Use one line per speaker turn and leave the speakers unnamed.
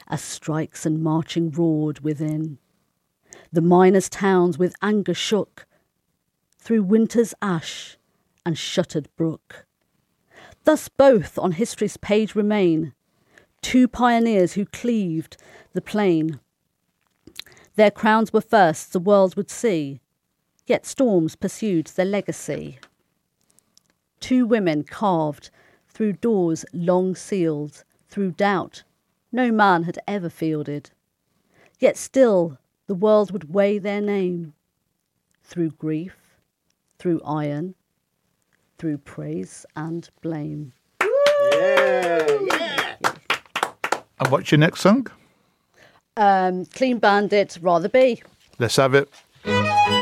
as strikes and marching roared within. The miners' towns with anger shook through winter's ash and shuttered brook. Thus both on history's page remain, two pioneers who cleaved the plain. Their crowns were first the world would see, yet storms pursued their legacy. Two women carved through doors long sealed, through doubt no man had ever fielded, yet still the world would weigh their name, through grief, through iron, through praise and blame.
Yeah.
And what's your next song?
Clean Bandit, Rather Be.
Let's have it.